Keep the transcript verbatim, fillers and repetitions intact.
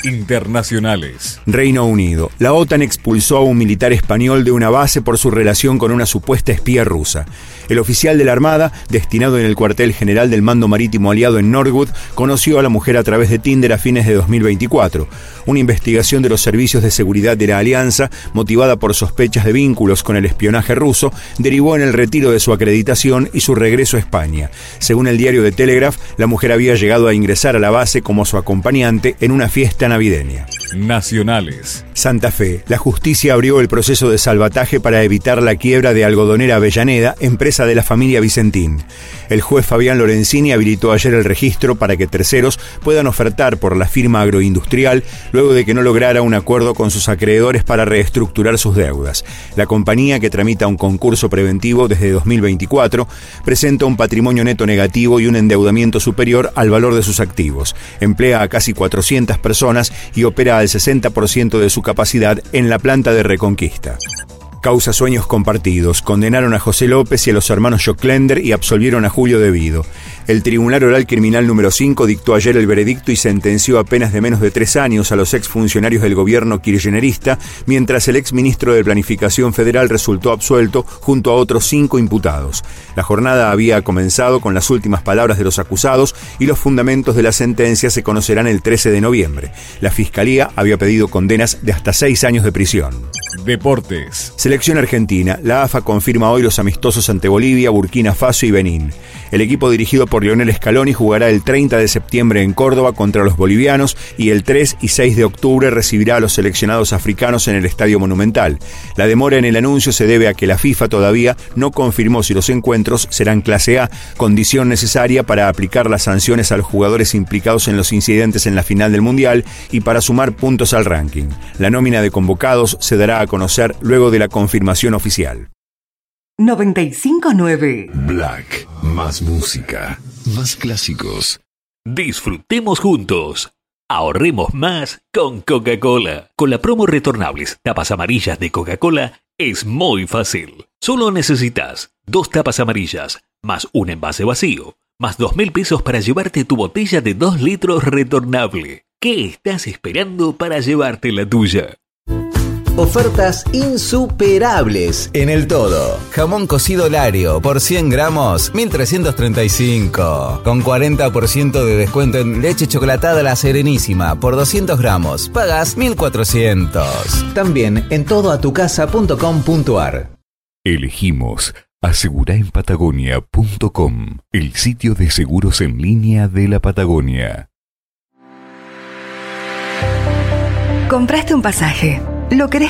Internacionales. Reino Unido. La OTAN expulsó a un militar español de una base por su relación con una supuesta espía rusa. El oficial de la Armada, destinado en el cuartel general del Mando Marítimo Aliado en Norwood, conoció a la mujer a través de Tinder a fines de dos mil veinticuatro. Una investigación de los servicios de seguridad de la Alianza, motivada por sospechas de vínculos con el espionaje ruso, derivó en el retiro de su acreditación y su regreso a España. Según el diario The Telegraph, la mujer había llegado a ingresar a la base como su acompañante en una fiesta navideña. Nacionales. Santa Fe. La justicia abrió el proceso de salvataje para evitar la quiebra de Algodonera Avellaneda, empresa de la familia Vicentín. El juez Fabián Lorenzini habilitó ayer el registro para que terceros puedan ofertar por la firma agroindustrial luego de que no lograra un acuerdo con sus acreedores para reestructurar sus deudas. La compañía, que tramita un concurso preventivo desde dos mil veinticuatro, presenta un patrimonio neto negativo y un endeudamiento superior al valor de sus activos. Emplea a casi cuatrocientas personas y opera al sesenta por ciento de su capacidad en la planta de Reconquista. Causa Sueños Compartidos. Condenaron a José López y a los hermanos Joclender y absolvieron a Julio Devido. El Tribunal Oral Criminal número cinco dictó ayer el veredicto y sentenció a penas de menos de tres años a los exfuncionarios del gobierno kirchnerista, mientras el exministro de Planificación Federal resultó absuelto junto a otros cinco imputados. La jornada había comenzado con las últimas palabras de los acusados y los fundamentos de la sentencia se conocerán el trece de noviembre. La Fiscalía había pedido condenas de hasta seis años de prisión. Deportes. Selección Argentina. La A F A confirma hoy los amistosos ante Bolivia, Burkina Faso y Benín. El equipo dirigido por Lionel Scaloni jugará el treinta de septiembre en Córdoba contra los bolivianos y el tres y seis de octubre recibirá a los seleccionados africanos en el Estadio Monumental. La demora en el anuncio se debe a que la FIFA todavía no confirmó si los encuentros serán clase A, condición necesaria para aplicar las sanciones a los jugadores implicados en los incidentes en la final del Mundial y para sumar puntos al ranking. La nómina de convocados se dará a conocer luego de la confirmación oficial. noventa y cinco punto nueve Black. Más música. Más clásicos. Disfrutemos juntos. Ahorremos más con Coca-Cola. Con la promo retornables tapas amarillas de Coca-Cola es muy fácil. Solo necesitas dos tapas amarillas, más un envase vacío, más dos mil pesos para llevarte tu botella de dos litros retornable. ¿Qué estás esperando para llevarte la tuya? Ofertas insuperables en el todo. Jamón cocido Lario por cien gramos, mil trescientos treinta y cinco. Con cuarenta por ciento de descuento en leche chocolatada La Serenísima por doscientos gramos. Pagas mil cuatrocientos. También en todo a tu casa punto com punto ar. Elegimos asegura en patagonia punto com, el sitio de seguros en línea de la Patagonia. Compraste un pasaje. Lo querés